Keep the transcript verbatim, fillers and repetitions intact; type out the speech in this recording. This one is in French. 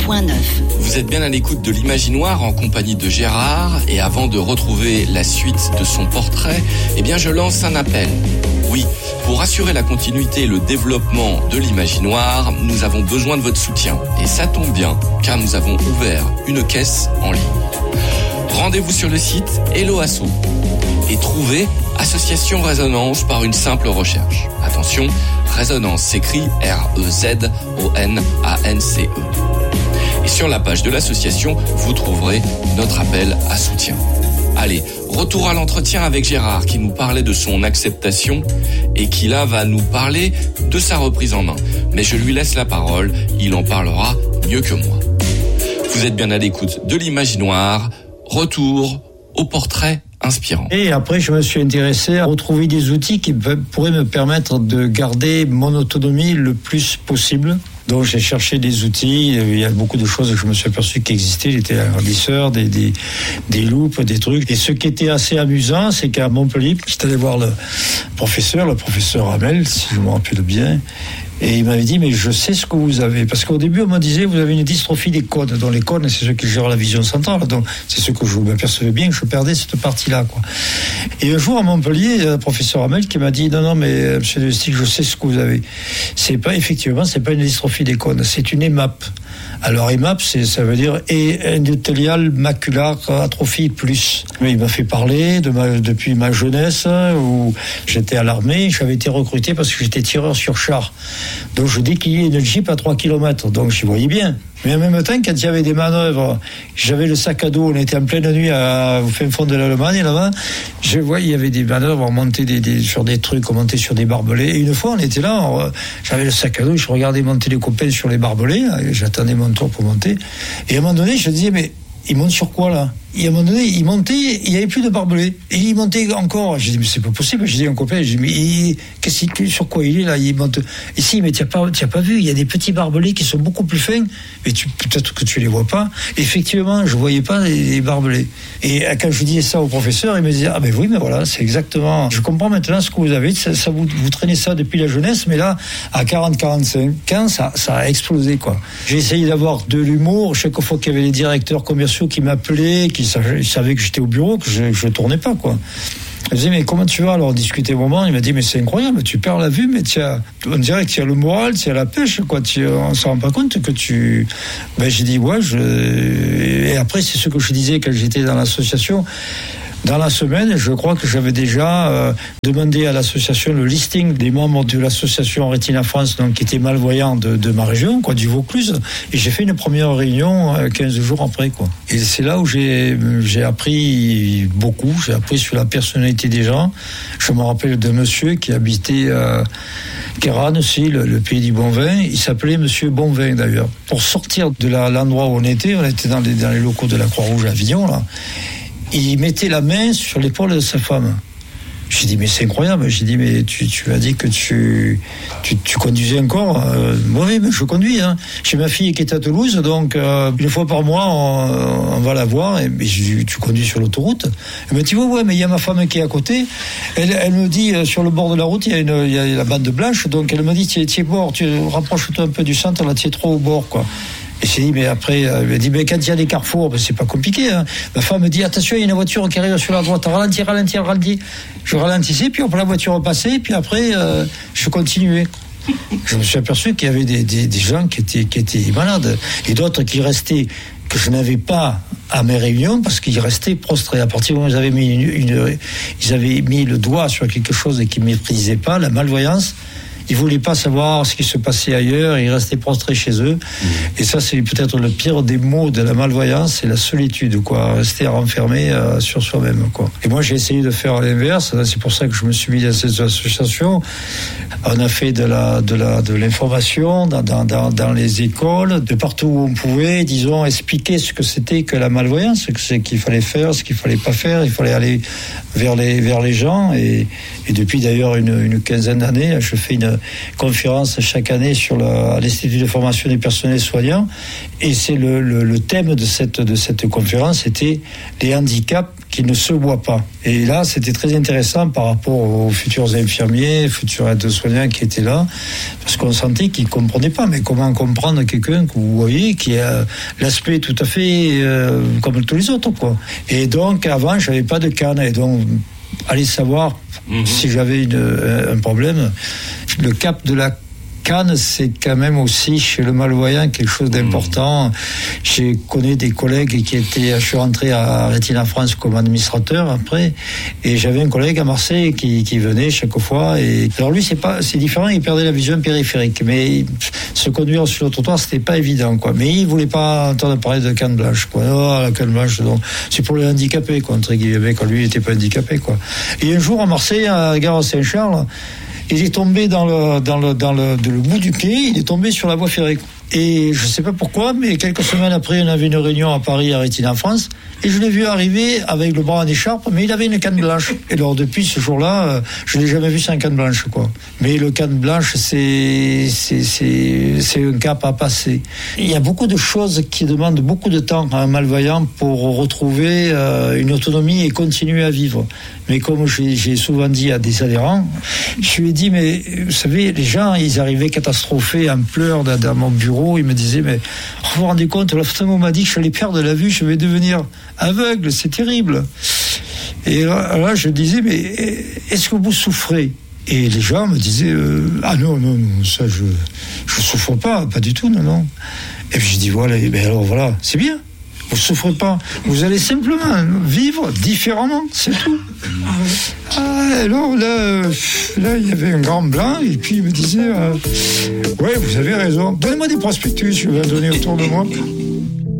point neuf. Vous êtes bien à l'écoute de l'Imaginoire en compagnie de Gérard, et avant de retrouver la suite de son portrait, eh bien je lance un appel. Oui, pour assurer la continuité et le développement de l'Imaginoire, nous avons besoin de votre soutien. Et ça tombe bien, car nous avons ouvert une caisse en ligne. Rendez-vous sur le site Hello Asso et trouvez Association Résonance par une simple recherche. Attention, Résonance s'écrit R E Z O N A N C E. Et sur la page de l'association, vous trouverez notre appel à soutien. Allez, retour à l'entretien avec Gérard qui nous parlait de son acceptation et qui là va nous parler de sa reprise en main. Mais je lui laisse la parole, il en parlera mieux que moi. Vous êtes bien à l'écoute de l'Imaginoire. Retour au portrait inspirant. Et après, je me suis intéressé à retrouver des outils qui pourraient me permettre de garder mon autonomie le plus possible. Donc j'ai cherché des outils, il y a beaucoup de choses que je me suis aperçu qui existaient, j'étais un radisseur, des, des, des loupes, des trucs. Et ce qui était assez amusant, c'est qu'à Montpellier, j'étais allé voir le professeur, le professeur Hamel, si je me rappelle bien, et il m'avait dit, mais je sais ce que vous avez. Parce qu'au début, on me disait, vous avez une dystrophie des cônes. Donc les cônes, c'est ceux qui gèrent la vision centrale. Donc c'est ce que je m'apercevais bien, que je perdais cette partie-là, quoi. Et un jour, à Montpellier, il y a le professeur Hamel qui m'a dit, non, non, mais monsieur Devestig, je sais ce que vous avez. C'est pas, effectivement, c'est pas une dystrophie des cônes, c'est une E M A P. Alors E M A P, c'est, ça veut dire endothélial macular atrophie plus. Mais il m'a fait parler de ma, depuis ma jeunesse, où j'étais à l'armée, j'avais été recruté parce que j'étais tireur sur char. Donc je déquillais une Jeep à trois kilomètres, donc je voyais bien. Mais en même temps, quand il y avait des manœuvres, j'avais le sac à dos, on était en pleine nuit à, au fin fond de l'Allemagne, là-bas, je voyais, il y avait des manœuvres, on montait des, des, sur des trucs, on montait sur des barbelés. Et une fois, on était là, on, j'avais le sac à dos, je regardais monter les copains sur les barbelés, là, j'attendais mon tour pour monter. Et à un moment donné, je disais, mais il monte sur quoi, là? Et à un moment donné, il montait, il n'y avait plus de barbelés. Et il montait encore. Je dis, mais c'est pas possible. Je dis à un copain, je dis, mais il, qu'est-ce qu'il, sur quoi il est là? Il monte. Et si, mais tu n'as pas, tu as pas vu, il y a des petits barbelés qui sont beaucoup plus fins, mais tu, peut-être que tu les vois pas. Effectivement, je voyais pas les, les barbelés. Et quand je disais ça au professeur, il me disait, ah ben oui, mais voilà, c'est exactement, je comprends maintenant ce que vous avez, ça, ça vous, vous traînez ça depuis la jeunesse, mais là, à quarante, quarante-cinq ans, ça, ça a explosé, quoi. J'ai essayé d'avoir de l'humour, chaque fois qu'il y avait les directeurs commerciaux qui m'appelaient, qui il savait que j'étais au bureau, que je ne tournais pas, quoi. Je disais, mais comment tu vas? Alors on discutait un moment, il m'a dit, mais c'est incroyable, tu perds la vue, mais tu as, on dirait que tu as le moral, tu as la pêche, quoi. Tu, on ne se rend pas compte que tu... Ben, j'ai dit, ouais, je... Et après, c'est ce que je disais quand j'étais dans l'association. Dans la semaine, je crois que j'avais déjà euh, demandé à l'association le listing des membres de l'association Rétina France, donc qui étaient malvoyants de, de ma région, quoi, du Vaucluse. Et j'ai fait une première réunion euh, quinze jours après, quoi. Et c'est là où j'ai, j'ai appris beaucoup. J'ai appris sur la personnalité des gens. Je me rappelle d'un monsieur qui habitait euh, Kéran aussi, le, le pays du bon vin. Il s'appelait Monsieur Bonvin, d'ailleurs. Pour sortir de la, l'endroit où on était, on était dans les, dans les locaux de la Croix-Rouge à Avignon, là. Il mettait la main sur l'épaule de sa femme. J'ai dit, mais c'est incroyable. J'ai dit, mais tu, tu m'as dit que tu, tu, tu conduisais encore. Euh, oui, mais je conduis. Hein. J'ai ma fille qui est à Toulouse, donc euh, une fois par mois, on, on va la voir. Et, et je, tu conduis sur l'autoroute. Elle me dit, ouais, ouais, mais il y a ma femme qui est à côté. Elle, elle me dit, euh, sur le bord de la route, il y a, une, il y a la bande blanche. Donc elle me dit, tu es bord, tu rapproches-toi un peu du centre, là, tu es trop au bord, quoi. Et j'ai dit, mais après, elle m'a dit, mais quand il y a des carrefours, ben c'est pas compliqué, hein. Ma femme me dit, attention, il y a une voiture qui arrive sur la droite, ralentis, ralentis, ralentis. Je ralentissais, puis après la voiture passait, puis après, euh, je continuais. Je me suis aperçu qu'il y avait des, des, des gens qui étaient, qui étaient malades, et d'autres qui restaient, que je n'avais pas à mes réunions, parce qu'ils restaient prostrés. À partir du moment où ils avaient mis, une, une, ils avaient mis le doigt sur quelque chose et qu'ils ne maîtrisaient pas, la malvoyance, ils voulaient pas savoir ce qui se passait ailleurs, ils restaient prostrés chez eux. Mmh. Et ça, c'est peut-être le pire des maux de la malvoyance, c'est la solitude, quoi. Rester renfermé euh, sur soi-même, quoi. Et moi, j'ai essayé de faire l'inverse. C'est pour ça que je me suis mis dans cette association. On a fait de la, de la, de l'information dans, dans, dans, dans les écoles, de partout où on pouvait, disons, expliquer ce que c'était que la malvoyance, ce que c'est qu'il fallait faire, ce qu'il fallait pas faire. Il fallait aller vers les, vers les gens. Et, et depuis d'ailleurs une, une quinzaine d'années, je fais une une conférence chaque année sur la, l'Institut de formation des personnels soignants. Et c'est le, le, le thème de cette, de cette conférence, c'était les handicaps qui ne se voient pas. Et là, c'était très intéressant par rapport aux futurs infirmiers, futurs aides-soignants qui étaient là, parce qu'on sentait qu'ils ne comprenaient pas. Mais comment comprendre quelqu'un que vous voyez qui a l'aspect tout à fait euh, comme tous les autres, quoi. Et donc, avant, je n'avais pas de canne. Et donc, allez savoir mmh. si j'avais une, un problème. Le cap de la canne, c'est quand même aussi chez le malvoyant quelque chose d'important. Mmh. J'ai connu des collègues qui étaient, je suis rentré à Rétina France comme administrateur après, et j'avais un collègue à Marseille qui, qui venait chaque fois. Et alors lui, c'est pas, c'est différent, il perdait la vision périphérique, mais se conduire sur le trottoir, c'était pas évident, quoi. Mais il voulait pas entendre parler de canne blanche, quoi. Oh, la canne blanche, donc c'est pour les handicapés, quoi, entre guillemets, quand lui, il était pas handicapé, quoi. Et un jour à Marseille, à la gare Saint-Charles, il est tombé dans le, dans le, dans le, de le bout du quai, il est tombé sur la voie ferrée. Et je ne sais pas pourquoi, mais quelques semaines après, on avait une réunion à Paris, à Rétina France, et je l'ai vu arriver avec le bras en écharpe, mais il avait une canne blanche. Et alors, depuis ce jour-là, je ne l'ai jamais vu sans canne blanche, quoi. Mais le canne blanche, c'est, c'est, c'est, c'est un cap à passer. Il y a beaucoup de choses qui demandent beaucoup de temps à un malvoyant pour retrouver euh, une autonomie et continuer à vivre. Mais comme j'ai, j'ai souvent dit à des adhérents, je lui ai dit, mais vous savez, les gens, ils arrivaient catastrophés en pleurs dans, dans mon bureau. Il me disait, mais vous vous rendez compte, la fois on m'a dit que je allais perdre la vue, je vais devenir aveugle, c'est terrible. Et là, là je disais, mais est-ce que vous souffrez? Et les gens me disaient, euh, ah non, non, non, ça je je souffre pas, pas du tout, non, non. Et puis je dis, voilà, et ben alors voilà, c'est bien. Vous ne souffrez pas. Vous allez simplement vivre différemment, c'est tout. Ah, alors là, là, il y avait un grand blanc et puis il me disait, euh, ouais, vous avez raison. Donnez-moi des prospectus, je vais en donner autour de moi.